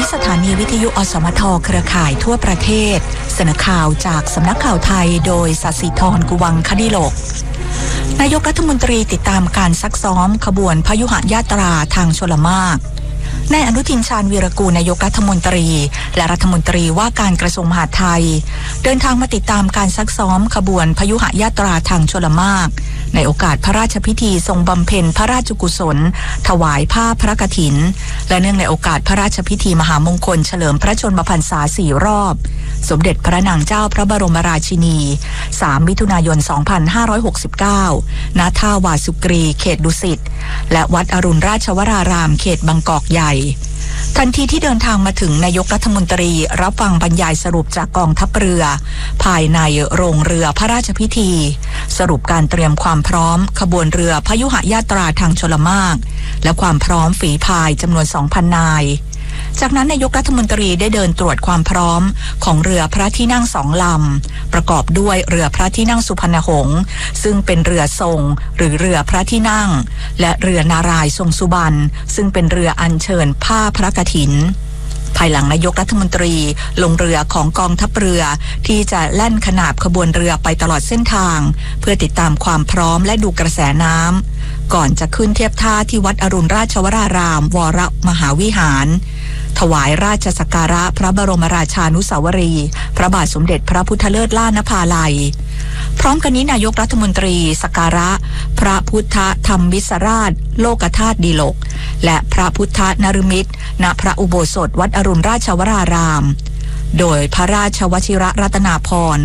สถานีวิทยุอสมทเครือข่ายทั่วประเทศเสนอข่าวจากสำนักข่าวไทยโดยศศิธร กุวังคดิโลกนายกรัฐมนตรีติดตามการซักซ้อมขบวนพยุหญาตราทางชลมารนายอนุทิน ชาญวีรกูลนายกรัฐมนตรีและรัฐมนตรีว่าการกระทรวงมหาดไทยเดินทางมาติดตามการซักซ้อมขบวนพยุหญาตราทางชลมารในโอกาสพระราชพิธีทรงบำเพ็ญพระราชกุศลถวายผ้าพระกฐินและเนื่องในโอกาสพระราชพิธีมหามงคลเฉลิมพระชนมพรรษา4 รอบสมเด็จพระนางเจ้าพระบรมราชินี3 มิถุนายน 2569 ณ ท่าวาสุกรีเขตดุสิตและวัดอรุณราชวรารามเขตบางกอกใหญ่ทันทีที่เดินทางมาถึงนายกรัฐมนตรีรับฟังบรรยายสรุปจากกองทัพเรือภายในโรงเรือพระราชพิธีสรุปการเตรียมความพร้อมขบวนเรือพยุหญาตราทางชลมารและความพร้อมฝีพายจำนวน 2,000 นายจากนั้นนายกรัฐมนตรีได้เดินตรวจความพร้อมของเรือพระที่นั่ง2 ลำประกอบด้วยเรือพระที่นั่งสุพรรณหงษ์ซึ่งเป็นเรือทรงหรือเรือพระที่นั่งและเรือนารายณ์ทรงสุบรรณซึ่งเป็นเรืออัญเชิญผ้าพระกฐินภายหลังนายกรัฐมนตรีลงเรือของกองทัพเรือที่จะแล่นขนาบขบวนเรือไปตลอดเส้นทางเพื่อติดตามความพร้อมและดูกระแสน้ำก่อนจะขึ้นเทียบท่าที่วัดอรุณราชวรารามวรมหาวิหารถวายราชสักการะพระบรมราชานุสาวรีย์พระบาทสมเด็จพระพุทธเลิศล่านภาลัยพร้อมกันนี้นายกรัฐมนตรีสักการะพระพุทธธรรมวิสราชโลกธาตุดีลกและพระพุทธนฤมิตณพระอุโบสถวัดอรุณราชวรารามโดยพระราชวชิรรัตนาภรณ์